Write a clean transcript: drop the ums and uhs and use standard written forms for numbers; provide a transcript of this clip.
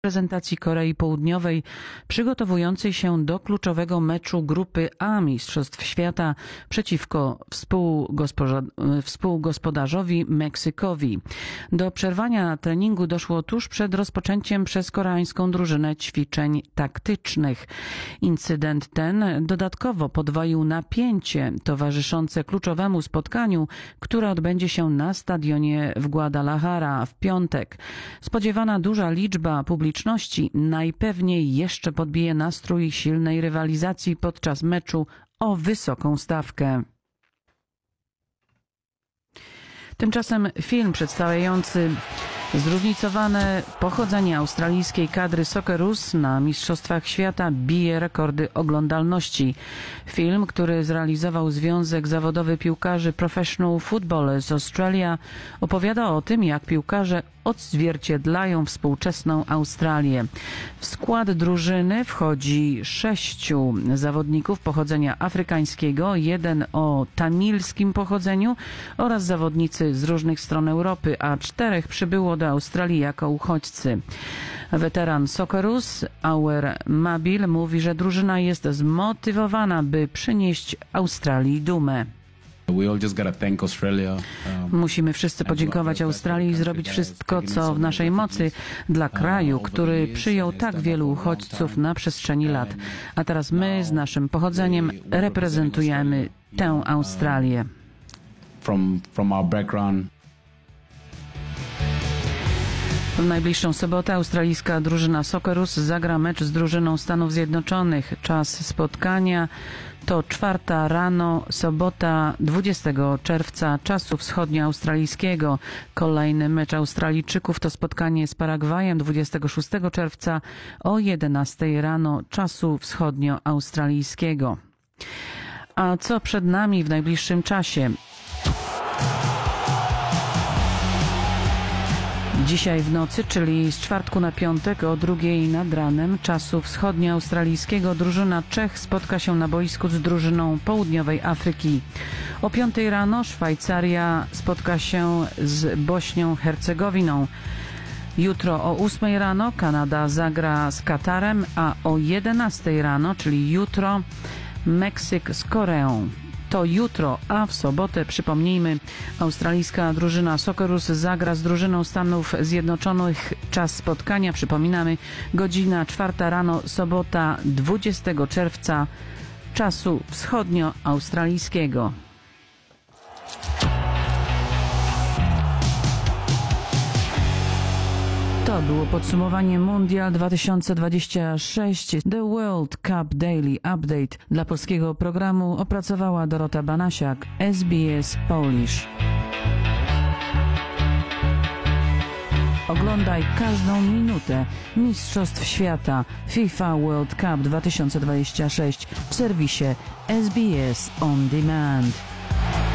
Reprezentacji Korei Południowej przygotowującej się do kluczowego meczu grupy A Mistrzostw Świata przeciwko współgospodarzowi Meksykowi. Do przerwania treningu doszło tuż przed rozpoczęciem przez koreańską drużynę ćwiczeń taktycznych. Incydent ten dodatkowo podwoił napięcie towarzyszące kluczowemu spotkaniu, które odbędzie się na stadionie w Guadalajara w piątek. Spodziewana duża liczba publiczności najpewniej jeszcze podbije nastrój silnej rywalizacji podczas meczu o wysoką stawkę. Tymczasem film przedstawiający zróżnicowane pochodzenie australijskiej kadry Socceroos na Mistrzostwach Świata bije rekordy oglądalności. Film, który zrealizował Związek Zawodowy Piłkarzy Professional Footballers Australia, opowiada o tym, jak piłkarze odzwierciedlają współczesną Australię. W skład drużyny wchodzi 6 zawodników pochodzenia afrykańskiego, 1 o tamilskim pochodzeniu oraz zawodnicy z różnych stron Europy, a 4 przybyło do Australii jako uchodźcy. Weteran Socceroos Awer Mabil mówi, że drużyna jest zmotywowana, by przynieść Australii dumę. Musimy wszyscy podziękować Australii i zrobić wszystko, co w naszej mocy dla kraju, który przyjął tak wielu uchodźców na przestrzeni lat. A teraz my z naszym pochodzeniem reprezentujemy tę Australię. W najbliższą sobotę australijska drużyna Socceroos zagra mecz z drużyną Stanów Zjednoczonych. Czas spotkania to 4 rano, sobota 20 czerwca czasu wschodnioaustralijskiego. Kolejny mecz Australijczyków to spotkanie z Paragwajem 26 czerwca o 11 rano czasu wschodnioaustralijskiego. A co przed nami w najbliższym czasie? Dzisiaj w nocy, czyli z czwartku na piątek o 2 nad ranem czasu wschodnioaustralijskiego drużyna Czech spotka się na boisku z drużyną Południowej Afryki. O 5 rano Szwajcaria spotka się z Bośnią Hercegowiną. Jutro o 8 rano Kanada zagra z Katarem, a o 11 rano, czyli jutro, Meksyk z Koreą. To jutro, a w sobotę, przypomnijmy, australijska drużyna Socceroos zagra z drużyną Stanów Zjednoczonych. Czas spotkania, przypominamy, godzina 4 rano, sobota 20 czerwca czasu wschodnioaustralijskiego. To było podsumowanie Mundial 2026 The World Cup Daily Update. Dla polskiego programu opracowała Dorota Banasiak, SBS Polish. Oglądaj każdą minutę Mistrzostw Świata FIFA World Cup 2026 w serwisie SBS On Demand.